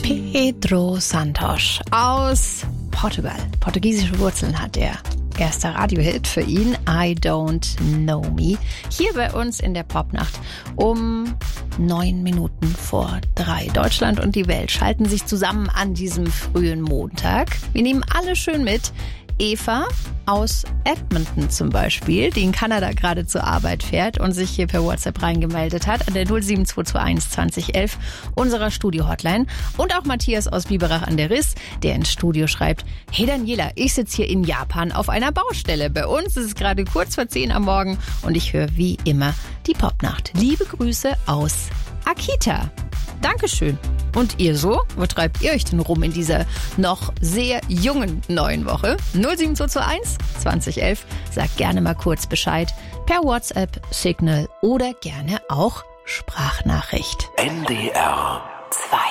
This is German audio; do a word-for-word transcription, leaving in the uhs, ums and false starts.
Pedro Santos aus Portugal. Portugiesische Wurzeln hat er. Erster Radiohit für ihn, I Don't Know Me. Hier bei uns in der Popnacht um neun Minuten vor drei. Deutschland und die Welt schalten sich zusammen an diesem frühen Montag. Wir nehmen alle schön mit. Eva aus Edmonton zum Beispiel, die in Kanada gerade zur Arbeit fährt und sich hier per WhatsApp reingemeldet hat, an der null sieben zwei zwei eins zwanzig elf unserer Studio-Hotline. Und auch Matthias aus Biberach an der Riss, der ins Studio schreibt, hey Daniela, ich sitze hier in Japan auf einer Baustelle. Bei uns ist es gerade kurz vor zehn am Morgen und ich höre wie immer die Popnacht. Liebe Grüße aus Akita. Dankeschön. Und ihr so? Wo treibt ihr euch denn rum in dieser noch sehr jungen neuen Woche? null sieben zwei zwei eins zwanzig elf. Sagt gerne mal kurz Bescheid per WhatsApp, Signal oder gerne auch Sprachnachricht. N D R zwei.